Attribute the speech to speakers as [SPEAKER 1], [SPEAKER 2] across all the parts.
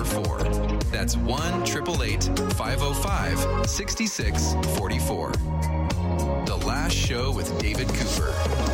[SPEAKER 1] 4. That's 1-888-505-6644. The Last Show with David Cooper.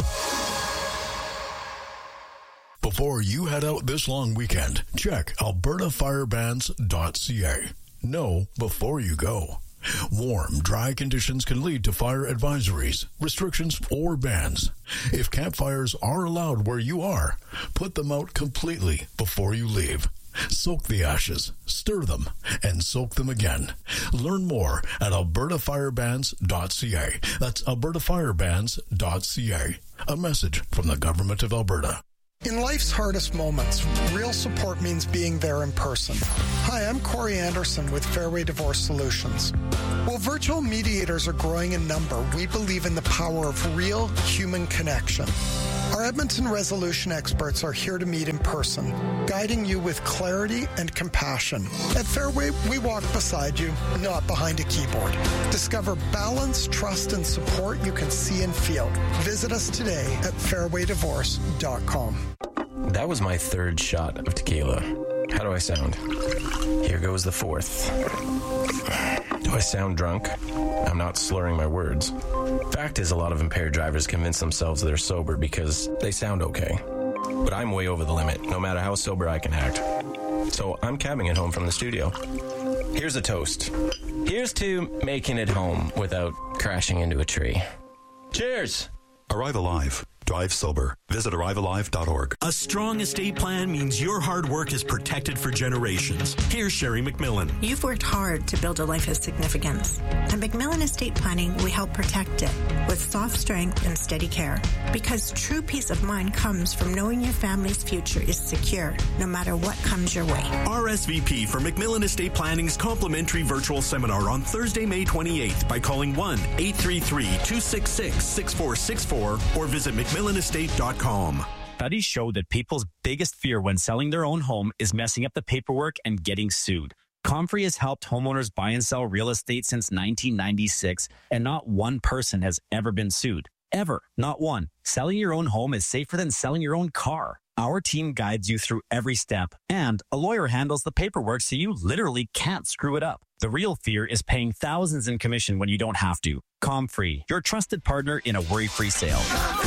[SPEAKER 2] Before you head out this long weekend, check albertafirebans.ca. Know before you go. Warm, dry conditions can lead to fire advisories, restrictions, or bans. If campfires are allowed where you are, put them out completely before you leave. Soak the ashes, stir them, and soak them again. Learn more at albertafirebans.ca. That's albertafirebans.ca. A message from the Government of Alberta.
[SPEAKER 3] In life's hardest moments, real support means being there in person. Hi, I'm Corey Anderson with Fairway Divorce Solutions. While virtual mediators are growing in number, we believe in the power of real human connection. Our Edmonton resolution experts are here to meet in person, guiding you with clarity and compassion. At Fairway, we walk beside you, not behind a keyboard. Discover balance, trust, and support you can see and feel. Visit us today at fairwaydivorce.com.
[SPEAKER 4] That was my third shot of tequila. How do I sound? Here goes the fourth. Do I sound drunk? I'm not slurring my words. Fact is, a lot of impaired drivers convince themselves they're sober because they sound okay. But I'm way over the limit, no matter how sober I can act. So I'm cabbing it home from the studio. Here's a toast. Here's to making it home without crashing into a tree. Cheers!
[SPEAKER 5] Arrive Alive. Drive sober. Visit arrivealive.org.
[SPEAKER 6] A strong estate plan means your hard work is protected for generations. Here's Sherry McMillan.
[SPEAKER 7] You've worked hard to build a life of significance. At McMillan Estate Planning, we help protect it with soft strength and steady care. Because true peace of mind comes from knowing your family's future is secure, no matter what comes your way.
[SPEAKER 6] RSVP for McMillan Estate Planning's complimentary virtual seminar on Thursday, May 28th by calling 1-833-266-6464 or visit McMillanEstate.com.
[SPEAKER 8] Studies show that people's biggest fear when selling their own home is messing up the paperwork and getting sued. Comfrey has helped homeowners buy and sell real estate since 1996, and not one person has ever been sued. Ever. Not one. Selling your own home is safer than selling your own car. Our team guides you through every step, and a lawyer handles the paperwork so you literally can't screw it up. The real fear is paying thousands in commission when you don't have to. Comfrey, your trusted partner in a worry-free sale.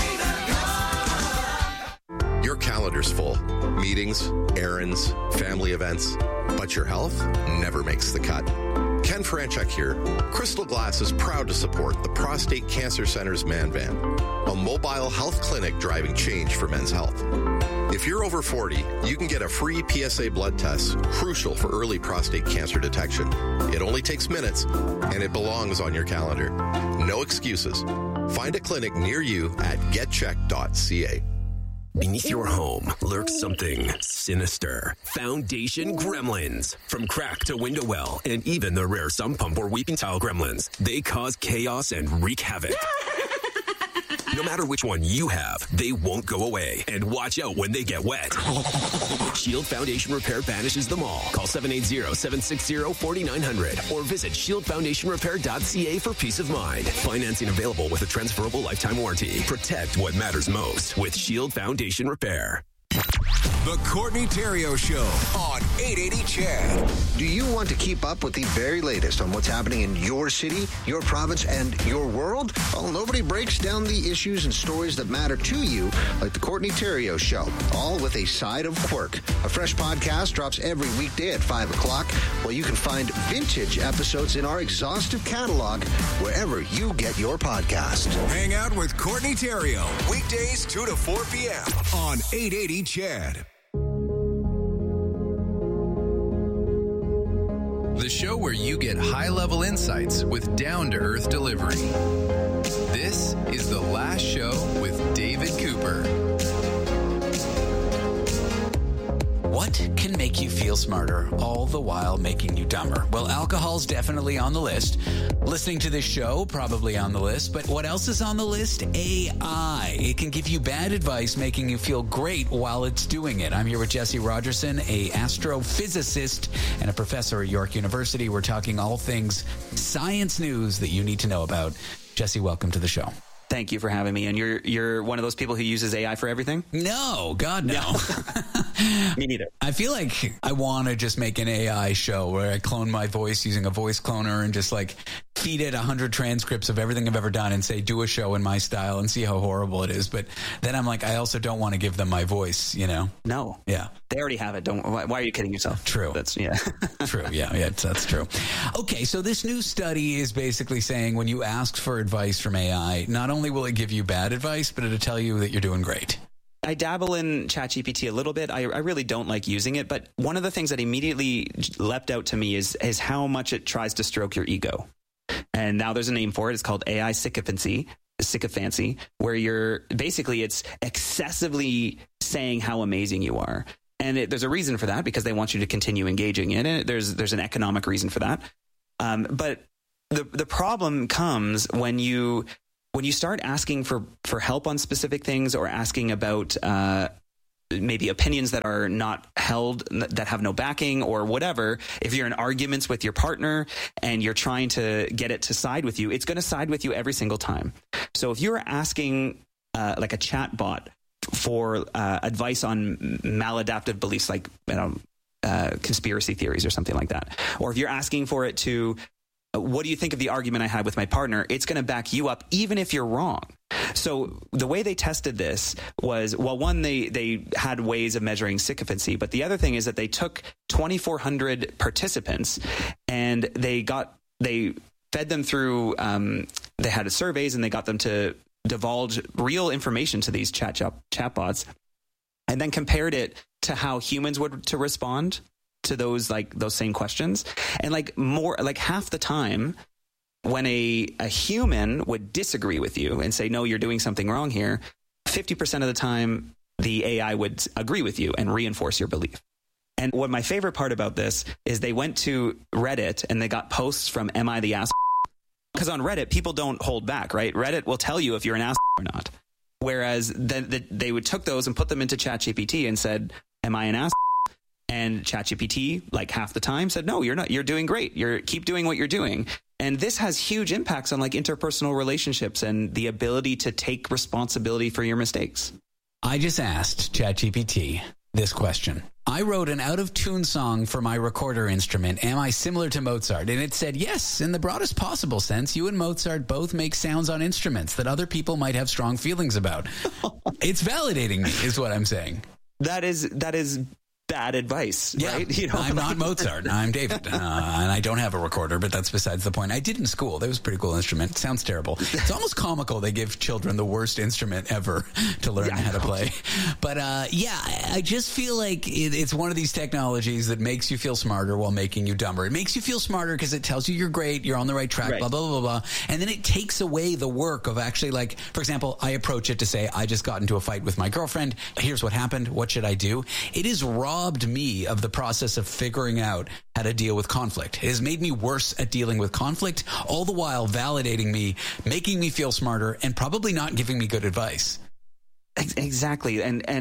[SPEAKER 9] Your calendar's full. Meetings, errands, family events. But your health never makes the cut. Ken Franchuk here. Crystal Glass is proud to support the Prostate Cancer Center's Man Van, a mobile health clinic driving change for men's health. If you're over 40, you can get a free PSA blood test, crucial for early prostate cancer detection. It only takes minutes, and it belongs on your calendar. No excuses. Find a clinic near you at getcheck.ca.
[SPEAKER 10] Beneath your home lurks something sinister. Foundation gremlins. From crack to window well, and even the rare sump pump or weeping tile gremlins. They cause chaos and wreak havoc. No matter which one you have, they won't go away. And watch out when they get wet. Shield Foundation Repair banishes them all. Call 780-760-4900 or visit shieldfoundationrepair.ca for peace of mind. Financing available with a transferable lifetime warranty. Protect what matters most with Shield Foundation Repair.
[SPEAKER 11] The Courtney Theriault Show on 880 CHED.
[SPEAKER 12] Do you want to keep up with the very latest on what's happening in your city, your province, and your world? Well, nobody breaks down the issues and stories that matter to you like the Courtney Theriault Show, all with a side of quirk. A fresh podcast drops every weekday at 5 o'clock, where you can find vintage episodes in our exhaustive catalog wherever you get your podcast.
[SPEAKER 11] Hang out with Courtney Theriault, weekdays 2 to 4 p.m. on 880 CHED.
[SPEAKER 1] The show where you get high-level insights with down-to-earth delivery. This is The Last Show with David Cooper.
[SPEAKER 13] What can make you feel smarter, all the while making you dumber? Well, alcohol's definitely on the list. Listening to this show, probably on the list. But what else is on the list? AI. It can give you bad advice, making you feel great while it's doing it. I'm here with Jesse Rogerson, a astrophysicist and a professor at York University. We're talking all things science news that you need to know about. Jesse, welcome to the show.
[SPEAKER 14] Thank you for having me. And you're one of those people who uses AI for everything?
[SPEAKER 13] No, God, no.
[SPEAKER 14] Me neither.
[SPEAKER 13] I feel like I want to just make an AI show where I clone my voice using a voice cloner and just like feed it 100 transcripts of everything I've ever done and say, do a show in my style and see how horrible it is. But then I'm like, I also don't want to give them my voice, you know?
[SPEAKER 14] No.
[SPEAKER 13] Yeah.
[SPEAKER 14] They already have it. Why are you kidding yourself?
[SPEAKER 13] True.
[SPEAKER 14] That's
[SPEAKER 13] True. Yeah, that's true. Okay. So this new study is basically saying when you ask for advice from AI, not only will it give you bad advice, but it'll tell you that you're doing great.
[SPEAKER 14] I dabble in ChatGPT a little bit. I really don't like using it, but one of the things that immediately leapt out to me is how much it tries to stroke your ego. And now there's a name for it. It's called AI sycophancy, where it's excessively saying how amazing you are. And there's a reason for that because they want you to continue engaging in it. There's an economic reason for that. But the problem comes when you start asking for help on specific things or asking about maybe opinions that are not held, that have no backing or whatever. If you're in arguments with your partner and you're trying to get it to side with you, it's going to side with you every single time. So if you're asking like a chat bot for advice on maladaptive beliefs, like conspiracy theories or something like that, or if you're asking for it to what do you think of the argument I had with my partner? It's going to back you up, even if you're wrong. So the way they tested this was, well, one, they had ways of measuring sycophancy, but the other thing is that they took 2,400 participants and they fed them through, they had surveys and they got them to divulge real information to these chatbots and then compared it to how humans would to respond to those same questions. And half the time when a human would disagree with you and say, no, you're doing something wrong here, 50% of the time the AI would agree with you and reinforce your belief. And what my favorite part about this is they went to Reddit and they got posts from Am I the Ass? Because on Reddit, people don't hold back, right? Reddit will tell you if you're an ass or not. Whereas they would took those and put them into ChatGPT and said, am I an ass? And ChatGPT, like half the time, said, no, you're not. You're doing great. Keep doing what you're doing. And this has huge impacts on like interpersonal relationships and the ability to take responsibility for your mistakes.
[SPEAKER 13] I just asked ChatGPT this question. I wrote an out-of-tune song for my recorder instrument. Am I similar to Mozart? And it said, yes, in the broadest possible sense. You and Mozart both make sounds on instruments that other people might have strong feelings about. It's validating me, is what I'm saying.
[SPEAKER 14] That is bad advice, right?
[SPEAKER 13] You know, I'm not Mozart. I'm David. And I don't have a recorder, but that's besides the point. I did in school. That was a pretty cool instrument. It sounds terrible. It's almost comical. They give children the worst instrument ever to learn how to play. But I just feel like it's one of these technologies that makes you feel smarter while making you dumber. It makes you feel smarter because it tells you you're great, you're on the right track, blah, blah, blah, blah. And then it takes away the work of actually, like, for example, I approach it to say, I just got into a fight with my girlfriend. Here's what happened. What should I do? It is robbed me of the process of figuring out how to deal with conflict. It has made me worse at dealing with conflict, all the while validating me, making me feel smarter, and probably not giving me good advice.
[SPEAKER 14] Exactly.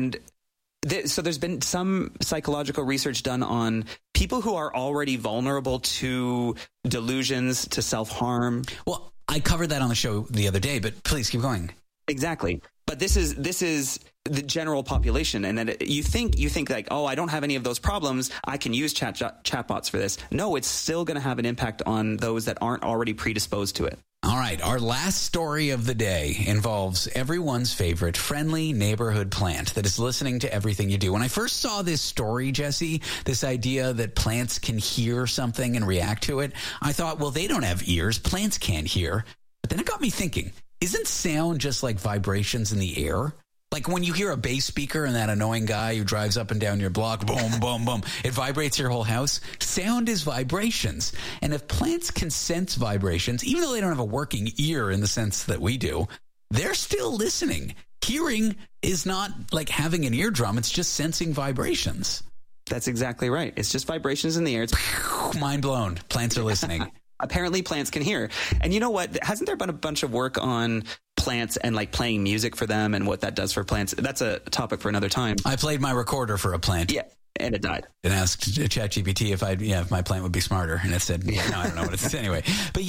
[SPEAKER 14] So there's been some psychological research done on people who are already vulnerable to delusions, to self-harm.
[SPEAKER 13] Well, I covered that on the show the other day, but please keep going.
[SPEAKER 14] Exactly. But this is the general population, and that you think like, oh, I don't have any of those problems, I can use chatbots for this. No, it's still going to have an impact on those that aren't already predisposed to it.
[SPEAKER 13] All right, our last story of the day involves everyone's favorite friendly neighborhood plant that is listening to everything you do. When I first saw this story, Jesse, this idea that plants can hear something and react to it, I thought, well, they don't have ears, plants can't hear. But then it got me thinking, isn't sound just like vibrations in the air? Like when you hear a bass speaker and that annoying guy who drives up and down your block, boom, boom, boom, it vibrates your whole house. Sound is vibrations. And if plants can sense vibrations, even though they don't have a working ear in the sense that we do, they're still listening. Hearing is not like having an eardrum. It's just sensing vibrations.
[SPEAKER 14] That's exactly right. It's just vibrations in the air.
[SPEAKER 13] It's mind blown. Plants are listening.
[SPEAKER 14] Apparently plants can hear. And you know what? Hasn't there been a bunch of work on plants and like playing music for them and what that does for plants? That's a topic for another time.
[SPEAKER 13] I played my recorder for a plant.
[SPEAKER 14] Yeah. And it died.
[SPEAKER 13] And asked ChatGPT if my plant would be smarter, and it said, no, I don't know what it said anyway. But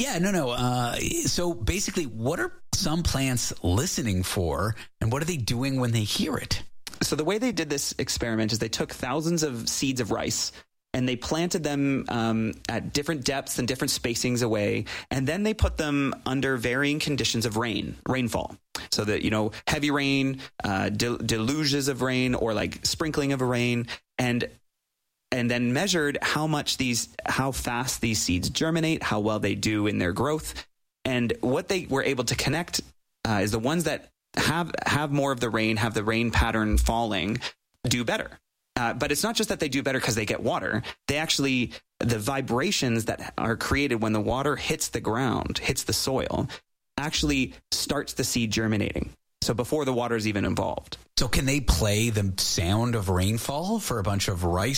[SPEAKER 13] so basically, what are some plants listening for, and what are they doing when they hear it?
[SPEAKER 14] So the way they did this experiment is they took thousands of seeds of rice and they planted them at different depths and different spacings away, and then they put them under varying conditions of rainfall. So that, heavy rain, deluges of rain, or like sprinkling of a rain, and then measured how fast these seeds germinate, how well they do in their growth. And what they were able to connect is the ones that have more of the rain, have the rain pattern falling, do better. But it's not just that they do better because they get water. The vibrations that are created when the water hits the ground, hits the soil, actually starts the seed germinating. So before the water is even involved.
[SPEAKER 13] So can they play the sound of rainfall for a bunch of rice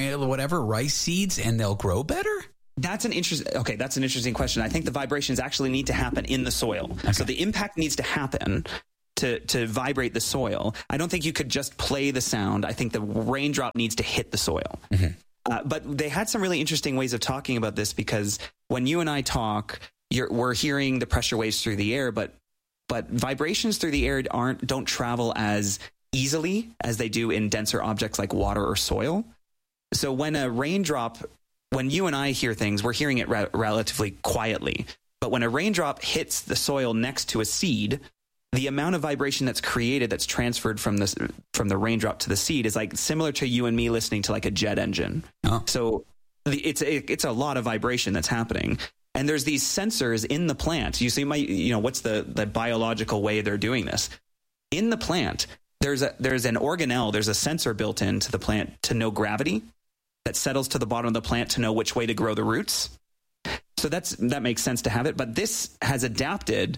[SPEAKER 13] seeds, and they'll grow better?
[SPEAKER 14] That's an interesting question. I think the vibrations actually need to happen in the soil. Okay. So the impact needs to happen to vibrate the soil. I don't think you could just play the sound. I think the raindrop needs to hit the soil. Mm-hmm. But they had some really interesting ways of talking about this, because when you and I talk, we're hearing the pressure waves through the air, but vibrations through the air don't travel as easily as they do in denser objects like water or soil. So when you and I hear things, we're hearing it relatively quietly. But when a raindrop hits the soil next to a seed, the amount of vibration that's created, that's transferred from the raindrop to the seed, is like similar to you and me listening to like a jet engine. Oh. So it's a lot of vibration that's happening. And there's these sensors in the plant. What's the biological way they're doing this? In the plant, there's an organelle, there's a sensor built into the plant to know gravity, that settles to the bottom of the plant to know which way to grow the roots. So that makes sense to have it. But this has adapted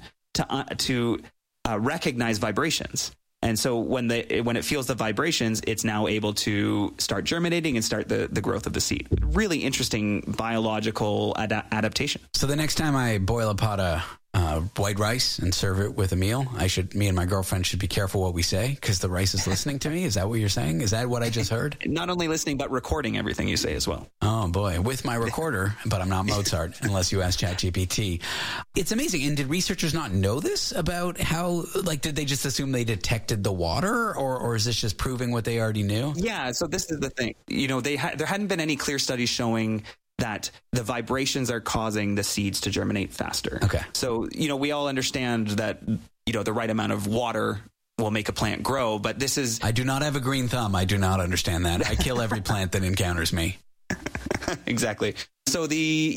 [SPEAKER 14] to recognize vibrations. And so when it feels the vibrations, it's now able to start germinating and start the growth of the seed. Really interesting biological adaptation.
[SPEAKER 13] So the next time I boil a pot of white rice and serve it with a meal, me and my girlfriend should be careful what we say, because the rice is listening to me. Is that what you're saying? Is that what I just heard?
[SPEAKER 14] Not only listening, but recording everything you say as well.
[SPEAKER 13] Oh boy, with my recorder, but I'm not Mozart unless you ask ChatGPT. It's amazing. And did researchers not know this about how, did they just assume they detected the water, or is this just proving what they already knew?
[SPEAKER 14] Yeah, so this is the thing. There hadn't been any clear studies showing that the vibrations are causing the seeds to germinate faster.
[SPEAKER 13] Okay.
[SPEAKER 14] So, we all understand that, the right amount of water will make a plant grow, but this is...
[SPEAKER 13] I do not have a green thumb. I do not understand that. I kill every plant that encounters me.
[SPEAKER 14] Exactly. So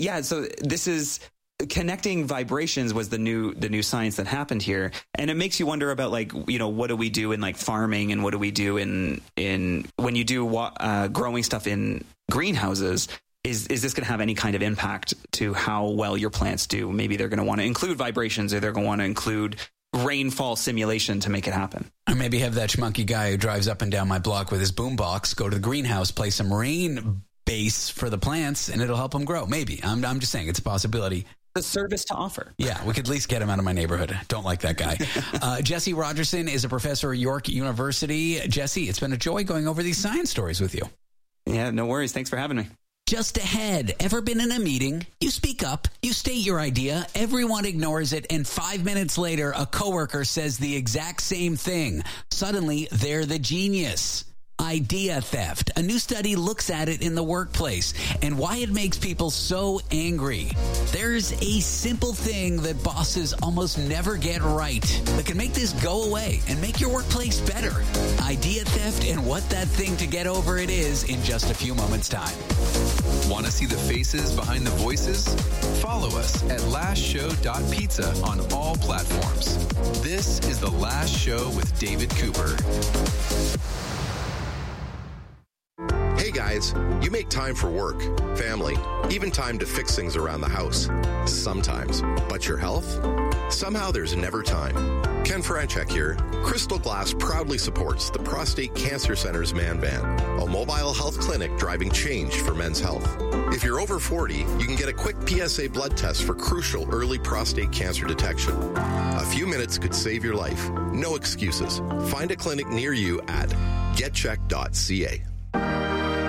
[SPEAKER 14] this is... Connecting vibrations was the new science that happened here. And it makes you wonder about what do we do in farming, and what do we do in when you do growing stuff in greenhouses. Is this going to have any kind of impact to how well your plants do? Maybe they're going to want to include vibrations, or they're going to want to include rainfall simulation to make it happen.
[SPEAKER 13] Or maybe have that schmucky guy who drives up and down my block with his boombox go to the greenhouse, play some rain bass for the plants, and it'll help them grow. Maybe. I'm just saying it's a possibility.
[SPEAKER 14] The service to offer.
[SPEAKER 13] Yeah, we could at least get him out of my neighborhood. Don't like that guy. Jesse Rogerson is a professor at York University. Jesse, it's been a joy going over these science stories with you.
[SPEAKER 14] Yeah, no worries. Thanks for having me.
[SPEAKER 13] Just ahead, ever been in a meeting? You speak up, you state your idea, everyone ignores it, and 5 minutes later, a coworker says the exact same thing. Suddenly, they're the genius. Idea theft. A new study looks at it in the workplace and why it makes people so angry. There's a simple thing that bosses almost never get right that can make this go away and make your workplace better. Idea theft and what that thing to get over it is in just a few moments' time.
[SPEAKER 1] Want to see the faces behind the voices? Follow us at lastshow.pizza on all platforms. This is The Last Show with David Cooper.
[SPEAKER 9] Hey guys, you make time for work, family, even time to fix things around the house. Sometimes. But your health? Somehow there's never time. Ken Franchek here. Crystal Glass proudly supports the Prostate Cancer Center's Man Van, a mobile health clinic driving change for men's health. If you're over 40, you can get a quick PSA blood test for crucial early prostate cancer detection. A few minutes could save your life. No excuses. Find a clinic near you at getcheck.ca.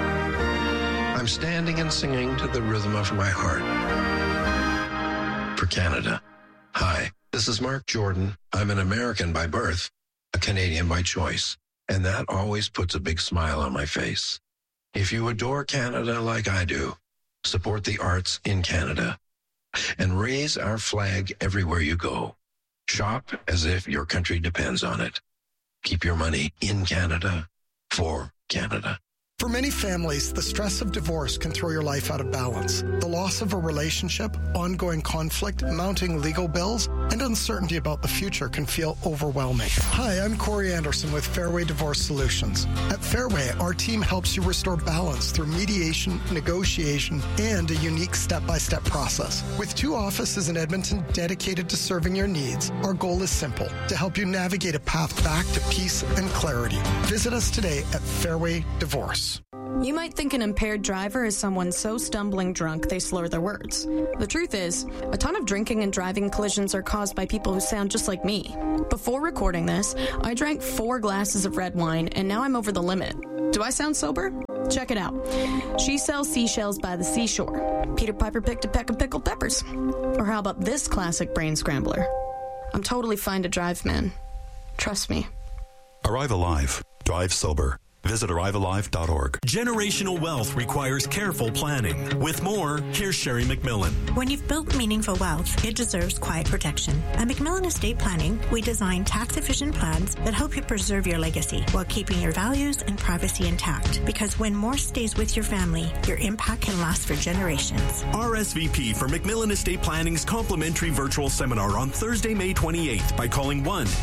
[SPEAKER 15] I'm standing and singing to the rhythm of my heart. For Canada. Hi, this is Mark Jordan. I'm an American by birth, a Canadian by choice, and that always puts a big smile on my face. If you adore Canada like I do, support the arts in Canada and raise our flag everywhere you go. Shop as if your country depends on it. Keep your money in Canada for Canada.
[SPEAKER 3] For many families, the stress of divorce can throw your life out of balance. The loss of a relationship, ongoing conflict, mounting legal bills, and uncertainty about the future can feel overwhelming. Hi, I'm Corey Anderson with Fairway Divorce Solutions. At Fairway, our team helps you restore balance through mediation, negotiation, and a unique step-by-step process. With 2 offices in Edmonton dedicated to serving your needs, our goal is simple, to help you navigate a path back to peace and clarity. Visit us today at Fairway Divorce.
[SPEAKER 16] You might think an impaired driver is someone so stumbling drunk they slur their words. The truth is, a ton of drinking and driving collisions are caused by people who sound just like me. Before recording this, I drank 4 glasses of red wine, and now I'm over the limit. Do I sound sober? Check it out. She sells seashells by the seashore. Peter Piper picked a peck of pickled peppers. Or how about this classic brain scrambler? I'm totally fine to drive, man. Trust me.
[SPEAKER 5] Arrive alive. Drive sober. Visit arrivealive.org.
[SPEAKER 6] Generational wealth requires careful planning. With more, here's Sherry McMillan.
[SPEAKER 7] When you've built meaningful wealth, it deserves quiet protection. At McMillan Estate Planning, we design tax-efficient plans that help you preserve your legacy while keeping your values and privacy intact. Because when more stays with your family, your impact can last for generations.
[SPEAKER 6] RSVP for McMillan Estate Planning's complimentary virtual seminar on Thursday, May 28th by calling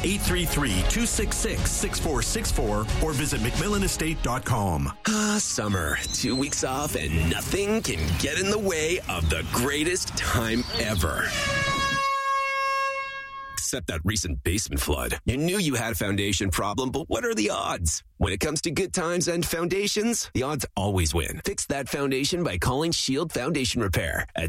[SPEAKER 6] 1-833-266-6464 or visit McMillanEstate.com.
[SPEAKER 10] Summer. 2 weeks off and nothing can get in the way of the greatest time ever. Except that recent basement flood. You knew you had a foundation problem, but what are the odds? When it comes to good times and foundations, the odds always win. Fix that foundation by calling Shield Foundation Repair at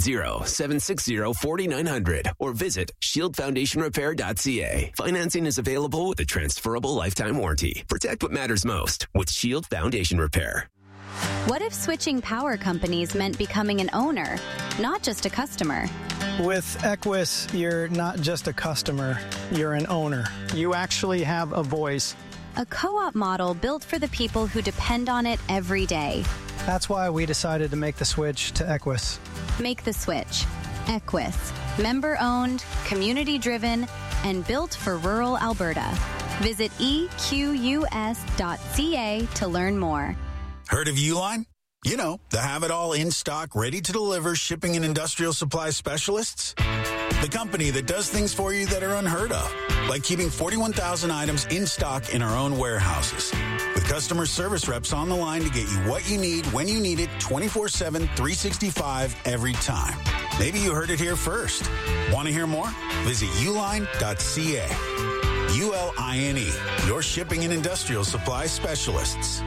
[SPEAKER 10] 780-760-4900 or visit shieldfoundationrepair.ca. Financing is available with a transferable lifetime warranty. Protect what matters most with Shield Foundation Repair.
[SPEAKER 17] What if switching power companies meant becoming an owner, not just a customer?
[SPEAKER 18] With Equus, you're not just a customer, you're an owner. You actually have a voice.
[SPEAKER 17] A co-op model built for the people who depend on it every day.
[SPEAKER 18] That's why we decided to make the switch to Equus.
[SPEAKER 17] Make the switch. Equus. Member-owned, community-driven, and built for rural Alberta. Visit equs.ca to learn more.
[SPEAKER 19] Heard of Uline? You know, the have-it-all in-stock, ready-to-deliver shipping and industrial supply specialists. The company that does things for you that are unheard of, like keeping 41,000 items in stock in our own warehouses. With customer service reps on the line to get you what you need, when you need it, 24/7, 365, every time. Maybe you heard it here first. Want to hear more? Visit uline.ca. ULINE, your shipping and industrial supply specialists.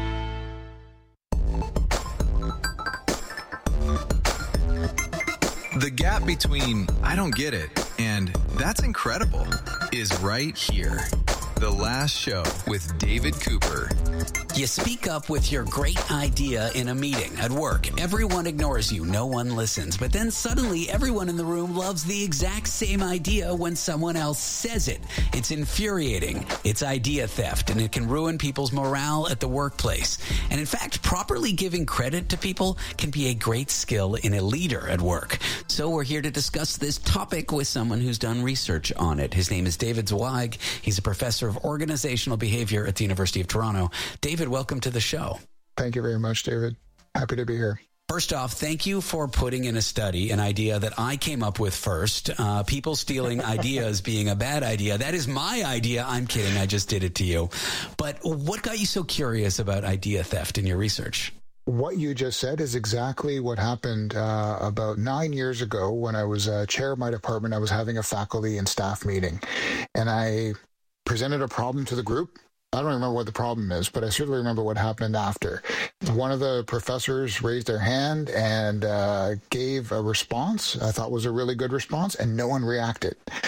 [SPEAKER 1] The gap between I don't get it and that's incredible is right here. The Last Show with David Cooper.
[SPEAKER 13] You speak up with your great idea in a meeting at work. Everyone ignores you. No one listens. But then suddenly everyone in the room loves the exact same idea when someone else says it. It's infuriating. It's idea theft, and it can ruin people's morale at the workplace. And in fact, properly giving credit to people can be a great skill in a leader at work. So we're here to discuss this topic with someone who's done research on it. His name is David Zweig. He's a professor of organizational behavior at the University of Toronto. David, welcome to the show.
[SPEAKER 20] Thank you very much, David. Happy to be here.
[SPEAKER 13] First off, thank you for putting in a study, an idea that I came up with first. People stealing ideas being a bad idea. That is my idea. I'm kidding. I just did it to you. But what got you so curious about idea theft in your research?
[SPEAKER 20] What you just said is exactly what happened about 9 years ago when I was chair of my department. I was having a faculty and staff meeting, and I presented a problem to the group. I don't remember what the problem is, but I certainly remember what happened after. One of the professors raised their hand and gave a response I thought was a really good response, and no one reacted.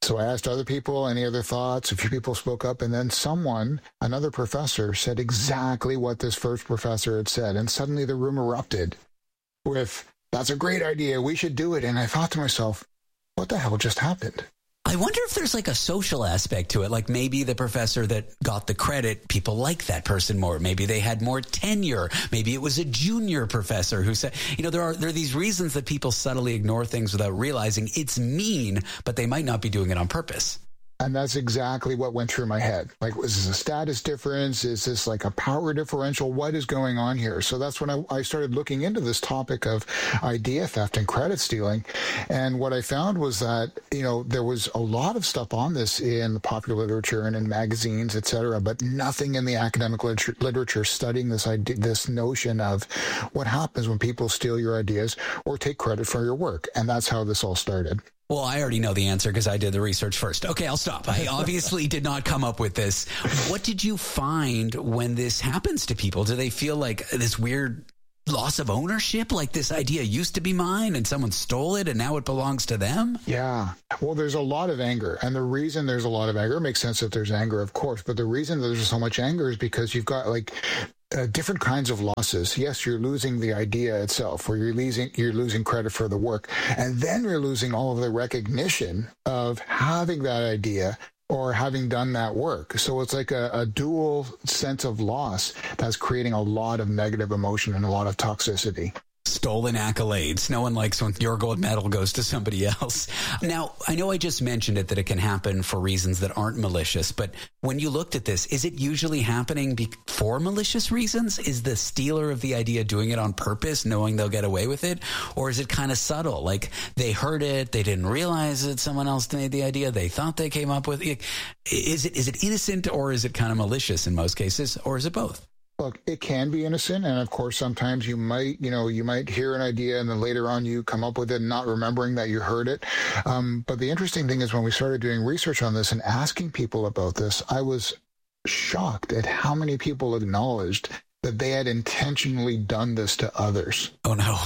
[SPEAKER 20] So I asked other people, any other thoughts? A few people spoke up, and then another professor, said exactly what this first professor had said. And suddenly the room erupted with, "That's a great idea. We should do it." And I thought to myself, what the hell just happened?
[SPEAKER 13] I wonder if there's like a social aspect to it. Like maybe the professor that got the credit, people like that person more. Maybe they had more tenure. Maybe it was a junior professor who said, there are these reasons that people subtly ignore things without realizing it's mean, but they might not be doing it on purpose.
[SPEAKER 20] And that's exactly what went through my head. Like, was this a status difference? Is this like a power differential? What is going on here? So that's when I started looking into this topic of idea theft and credit stealing. And what I found was that, there was a lot of stuff on this in the popular literature and in magazines, et cetera, but nothing in the academic literature studying this notion of what happens when people steal your ideas or take credit for your work. And that's how this all started.
[SPEAKER 13] Well, I already know the answer because I did the research first. Okay, I'll stop. I obviously did not come up with this. What did you find when this happens to people? Do they feel like this weird loss of ownership? Like this idea used to be mine and someone stole it and now it belongs to them?
[SPEAKER 20] Yeah. Well, there's a lot of anger. And the reason there's a lot of anger, it makes sense that there's anger, of course. But the reason that there's so much anger is because you've got different kinds of losses. Yes, you're losing the idea itself, or you're losing credit for the work, and then you're losing all of the recognition of having that idea or having done that work. So it's like a dual sense of loss that's creating a lot of negative emotion and a lot of toxicity.
[SPEAKER 13] Stolen accolades. No one likes when your gold medal goes to somebody else. Now, I know I just mentioned it, that it can happen for reasons that aren't malicious, but when you looked at this, is it usually happening for malicious reasons? Is the stealer of the idea doing it on purpose, knowing they'll get away with it? Or is it kind of subtle? Like they heard it, they didn't realize that someone else made the idea, they thought they came up with it. Is it innocent, or is it kind of malicious in most cases, or is it both?
[SPEAKER 20] Look, it can be innocent, and of course, sometimes you might hear an idea, and then later on you come up with it, not remembering that you heard it. But the interesting thing is, when we started doing research on this and asking people about this, I was shocked at how many people acknowledged that they had intentionally done this to others.
[SPEAKER 13] Oh, no.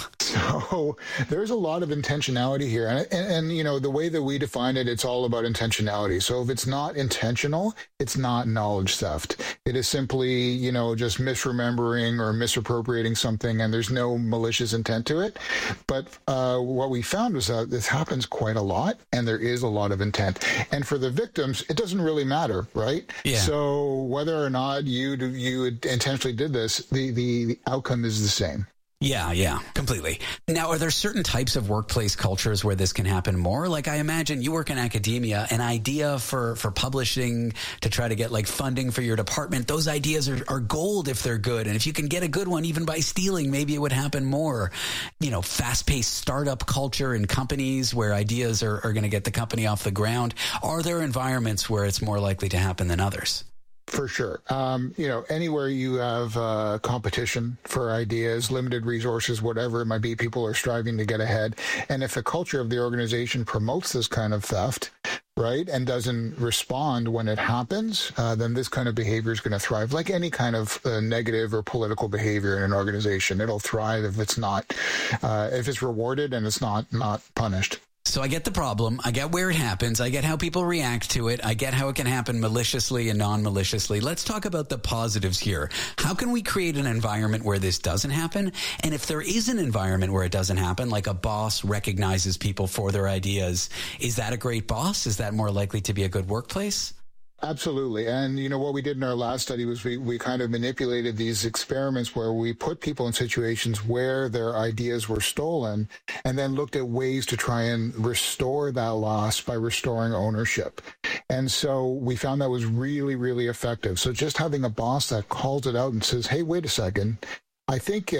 [SPEAKER 20] So there's a lot of intentionality here. And the way that we define it, it's all about intentionality. So if it's not intentional, it's not knowledge theft. It is simply, just misremembering or misappropriating something, and there's no malicious intent to it. But what we found was that this happens quite a lot, and there is a lot of intent. And for the victims, it doesn't really matter, right?
[SPEAKER 13] Yeah.
[SPEAKER 20] So whether or not you intentionally did this, the outcome is the same.
[SPEAKER 13] Yeah, completely. Now, are there certain types of workplace cultures where this can happen more? Like, I imagine you work in academia, an idea for publishing to try to get funding for your department, those ideas are gold if they're good. And if you can get a good one, even by stealing, maybe it would happen more. Fast-paced startup culture in companies where ideas are going to get the company off the ground. Are there environments where it's more likely to happen than others?
[SPEAKER 20] For sure. Anywhere you have competition for ideas, limited resources, whatever it might be, people are striving to get ahead. And if the culture of the organization promotes this kind of theft, right, and doesn't respond when it happens, then this kind of behavior is going to thrive. Like any kind of negative or political behavior in an organization, it'll thrive if it's not, if it's rewarded and it's not punished.
[SPEAKER 13] So I get the problem. I get where it happens. I get how people react to it. I get how it can happen maliciously and non-maliciously. Let's talk about the positives here. How can we create an environment where this doesn't happen? And if there is an environment where it doesn't happen, like a boss recognizes people for their ideas, is that a great boss? Is that more likely to be a good workplace?
[SPEAKER 20] Absolutely. And, what we did in our last study was we kind of manipulated these experiments where we put people in situations where their ideas were stolen and then looked at ways to try and restore that loss by restoring ownership. And so we found that was really, really effective. So just having a boss that calls it out and says, hey, wait a second, I think,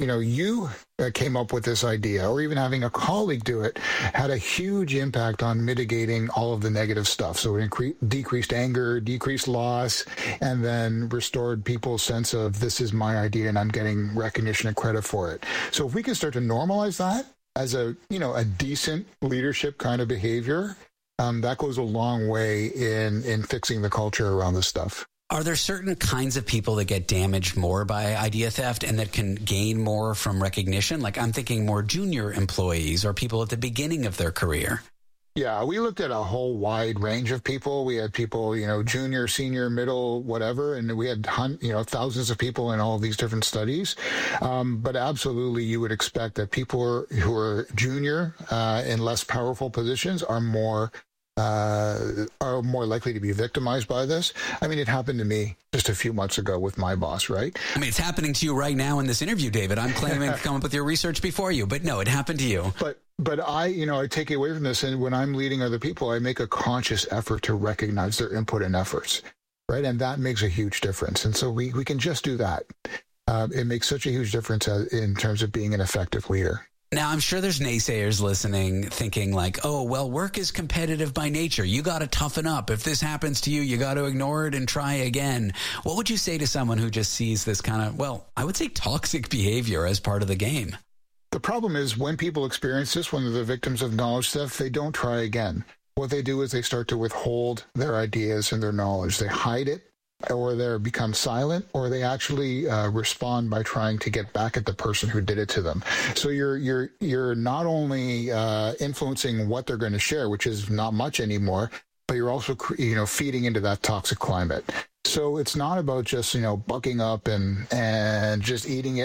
[SPEAKER 20] you came up with this idea, or even having a colleague do it, had a huge impact on mitigating all of the negative stuff. So it decreased anger, decreased loss, and then restored people's sense of this is my idea and I'm getting recognition and credit for it. So if we can start to normalize that as a decent leadership kind of behavior, that goes a long way in fixing the culture around this stuff.
[SPEAKER 13] Are there certain kinds of people that get damaged more by idea theft and that can gain more from recognition? Like I'm thinking more junior employees or people at the beginning of their career.
[SPEAKER 20] Yeah, we looked at a whole wide range of people. We had people, junior, senior, middle, whatever, and we had thousands of people in all of these different studies. But absolutely, you would expect that people who are junior in less powerful positions are more likely to be victimized by this. I mean, it happened to me just a few months ago with my boss, right?
[SPEAKER 13] I mean, it's happening to you right now in this interview, David. I'm claiming to come up with your research before you, but no, it happened to you.
[SPEAKER 20] But I take away from this, and when I'm leading other people, I make a conscious effort to recognize their input and efforts, right? And that makes a huge difference. And so we can just do that. It makes such a huge difference in terms of being an effective leader.
[SPEAKER 13] Now, I'm sure there's naysayers listening thinking like, oh, well, work is competitive by nature. You got to toughen up. If this happens to you, you got to ignore it and try again. What would you say to someone who just sees this kind of, well, I would say toxic behavior as part of the game?
[SPEAKER 20] The problem is when people experience this, when they're the victims of knowledge theft, they don't try again. What they do is they start to withhold their ideas and their knowledge. They hide it, or they become silent, or they actually respond by trying to get back at the person who did it to them. So you're not only influencing what they're going to share, which is not much anymore, but you're also feeding into that toxic climate. So it's not about just bucking up and just eating it